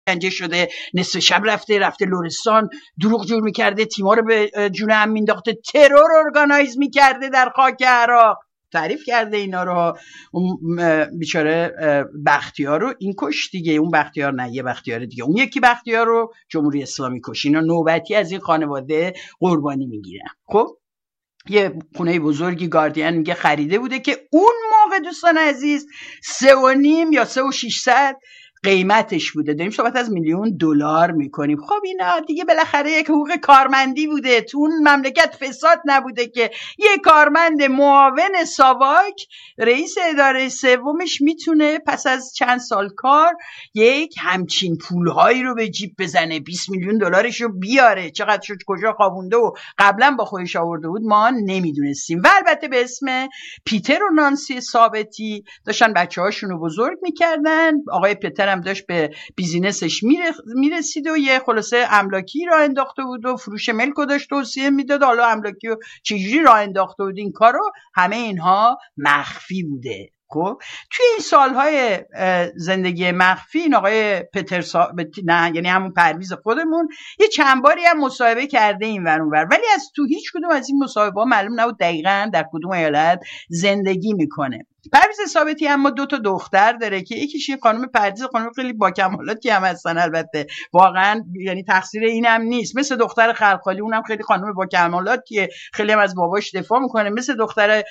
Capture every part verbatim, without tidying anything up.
شکنجه شده، نصف شب رفته رفته لرستان دروغ جور میکرده، تیما رو به جون هم مینداخته، ترور ارگانایز میکرده در خاک عراق، تعریف کرده اینا رو. اون بیچاره بختیار رو این کش دیگه، اون بختیار نه یه بختیار دیگه، اون یکی بختیار رو جمهوری اسلامی کش. اینا نوبتی از این خانواده قربانی میگیرن. خب یه خونه بزرگی گاردین میگه خریده بوده که اون موقع دوستان عزیز سه و نیم یا سه و شیشصد قیمتش بوده. داریم صحبت از میلیون دلار میکنیم. خب اینا دیگه بالاخره یک حقوق کارمندی بوده، تو اون مملکت فساد نبوده که یه کارمند معاون ساواک رئیس اداره سومش میتونه پس از چند سال کار یک همچین پولهایی رو به جیب بزنه، بیست میلیون دلارش رو بیاره. چقدر شد کجا خوابونده و قبلا با خودش آورده بود ما نمیدونستیم. و البته به اسم پیتر و نانسی ثابتی داشتن بچه هاشون رو بزرگ میکردن. آقای پیتر هم داشت به بیزینسش میرسید و یه خلاصه املاکی راه انداخته بود و فروش ملک داشت توصیه میداد. حالا املاکی رو چجوری راه انداخته بود این کارو، همه اینها مخفی بوده. خب توی این سالهای زندگی مخفی این آقای پتر سا... نه یعنی همون پرویز خودمون یه چند باری هم مصاحبه کرده این ور اون ور، ولی از تو هیچ کدوم از این مصاحبه ها معلوم نبود دقیقاً در کدوم ایالت زندگی میکنه. پرویز ثابتی اما دو تا دختر داره که یکیش این خانم پردیس، خانم خیلی با کمالاتی هم هستن البته، واقعا یعنی تقصیر اینم نیست، مثل دختر خلخالی اونم خیلی خانم با کمالاتیه، خیلی هم از باباش دفاع میکنه، مثل دختر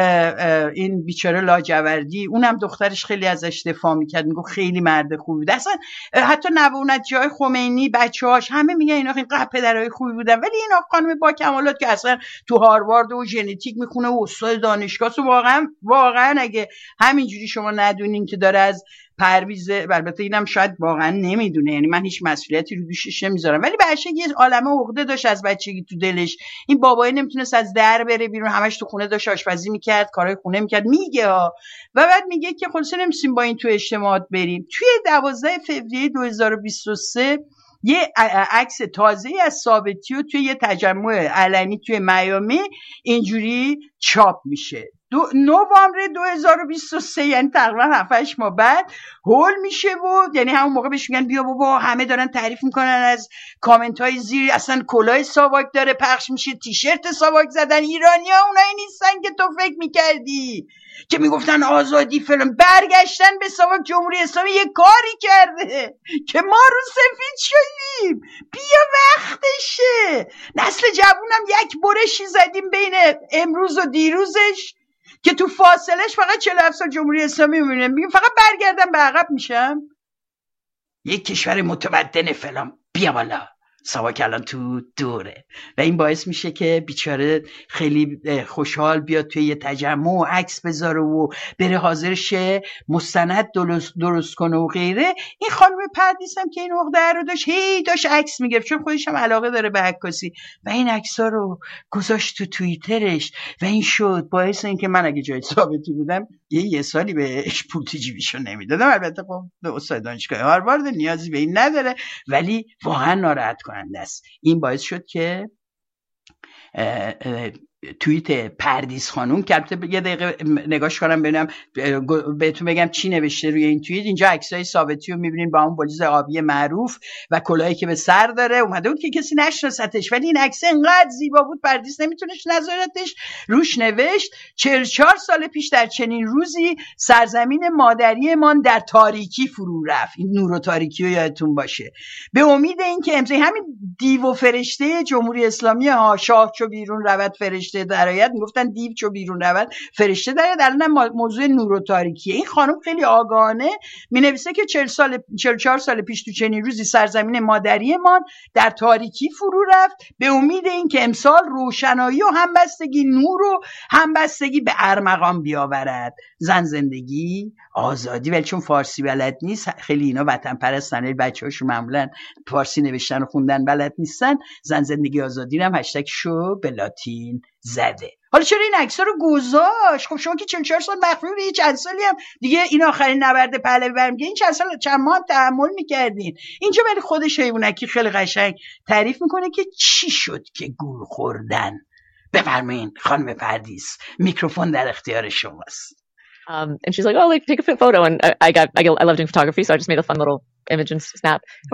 این بیچاره لاجوردی اونم دخترش خیلی ازش دفاع میکرد، میگه خیلی مرد خوبی بود. اصلا حتی نوونتی‌های خمینی بچه‌هاش همه میگن اینا خیلی پدرای خوبی بودن، ولی اینا خانم با کمالات که اصلا تو هاروارد و ژنتیک میخونه و استاد دانشگاه، واقعا واقعا اگه همینجوری شما ندونین که داره از پرویز، البته اینم شاید واقعا نمیدونه، یعنی من هیچ مسئولیتی رو دوشش نمیذارم، ولی بچه یه عالمه عقده داشت از بچگی تو دلش. این بابایی نمیتونست از در بره بیرون، همش تو خونه داشت آشپزی میکرد، کارهای خونه میکرد، میگه ها. و بعد میگه که خلاص نمی‌تونیم با این تو اجتماعات بریم. توی دوازده فوریه دو هزار و بیست و سه یه عکس تازه‌ای از ثابتی و توی یه تجمع علنی توی میامی اینجوری چاپ میشه. دو نوامبر دو هزار و بیست و سه، یعنی تقریبا هفت هشت ماه بعد هول میشه و یعنی همون موقع بهش میگن بیا بابا، همه دارن تعریف میکنن از کامنت های زیر، اصلا کلاه ساواک داره پخش میشه، تیشرت ساواک زدن، ایرانی‌ها اونایی نیستن که تو فکر میکردی که میگفتن آزادی فلان. برگشتن به ساواک، جمهوری اسلامی یه کاری کرده که ما رو سفید شدیم، بیا وقتشه. نسل جوونم یک برشی زدیم بین امروز و دیروزش که تو فاصلش فقط چهل و هفت سال جمهوری اسلامی میمونه، میگم فقط برگردم به عقب میشم. یک کشور متمدن فلان، بیا بالا. ساواک الان تو دوره و این باعث میشه که بیچاره خیلی خوشحال بیاد توی یه تجمع و عکس بذاره و بره حاضر شه مستند درست, درست کنه و غیره. این خانم پردیس هم که این عقده رو داشت، هی داشت عکس میگرفت چون خودش هم علاقه داره به عکاسی و این عکس‌ها رو گذاشت تو توییترش و این شد باعث این که من اگه جای ثابتی بودم یه یه سالی بهش پول تو جیبشو نمیدادم. البته خب استاد دانشگاه هاروارد نیازی به این نداره، ولی واقعا ناراحت کننده است. این باعث شد که اه اه توییت پردیس خانوم که البته یه دقیقه نگاش کنم ببینم بهتون بگم چی نوشته روی این توییت. اینجا عکسای ثابتی رو میبینین با اون بلیز آبی معروف و کلاهی که به سر داره، اومده بود که کسی نشناستش، ولی این عکس انقدر زیبا بود پردیس نمیتونش نظارتش. روش نوشت چهل و چهار سال پیش در چنین روزی سرزمین مادریمان در تاریکی فرو رفت. این نور و تاریکی رو یادتون باشه. به امید اینکه امضای همین دیو و فرشته جمهوری اسلامی ها، شاه چو بیرون رود فرشته در آید، میگفتن دیو چو بیرون رود فرشته در آید. الان موضوع نور و تاریکیه. این خانم خیلی آگاهانه مینویسه که چهل سال چهل و چهار سال پیش تو چنین روزی سرزمین مادریمان در تاریکی فرو رفت، به امید اینکه امسال روشنایی و همبستگی، نور و همبستگی به ارمغان بیاورد. زن، زندگی، آزادی. ولی چون فارسی بلد نیست، خیلی اینا وطن پرستن، بچه‌هاشون معمولا فارسی نوشتن و خوندن بلد نیستن، زن، زندگی، آزادی هم هشتگ شو به لاتین زده. حالا چرا این عکس‌ها رو گذاشت؟ خب شما که چهل و چهار سال مخفی بودی، چند سالی هم دیگه این آخرین نبرد پهلوی برمیگه، این چند سال چند ماه هم تحمل می‌کردین. اینجا ولی خودش حیوانکی خیلی قشنگ تعریف میکنه که چی شد که گول خوردن. بفرمایید خانم پردیس، میکروفون در اختیار شماست. Um, and she's like, oh, like take a fit photo. And I, I got, I, I love doing photography. So I just made a fun little image and snap.